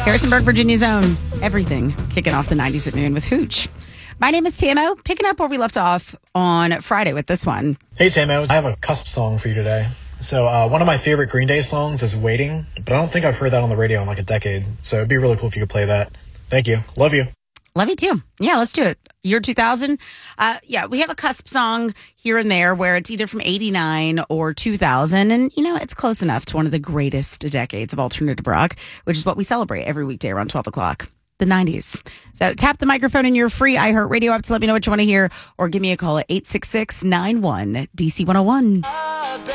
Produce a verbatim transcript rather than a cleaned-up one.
Harrisonburg, Virginia's own Everything, kicking off the nineties at noon with Hooch. My name is T M O, picking up where we left off on Friday with this one. Hey, T M O. I have a cusp song for you today. So uh, one of my favorite Green Day songs is Waiting, but I don't think I've heard that on the radio in like a decade. So it'd be really cool if you could play that. Thank you. Love you. Love you too. Yeah, let's do it. Year two thousand. Uh, yeah, we have a cusp song here and there where it's either from eighty-nine or two thousand. And, you know, it's close enough to one of the greatest decades of alternative rock, which is what we celebrate every weekday around twelve o'clock. The nineties. So tap the microphone in your free iHeartRadio app to let me know what you want to hear, or give me a call at eight six six, nine one, D C one oh one.